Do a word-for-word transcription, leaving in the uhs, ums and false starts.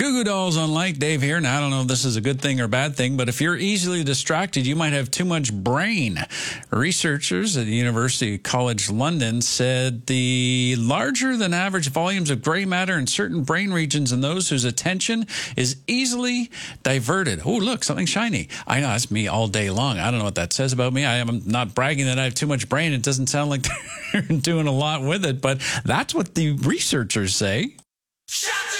Goo Goo Dolls on Light. Dave here. Now, I don't know if this is a good thing or bad thing, but if you're easily distracted, you might have too much brain. Researchers at the University College London said the larger than average volumes of gray matter in certain brain regions in those whose attention is easily diverted. Oh, look, something shiny. I know, that's me all day long. I don't know what that says about me. I am not bragging that I have too much brain. It doesn't sound like they're doing a lot with it, but that's what the researchers say.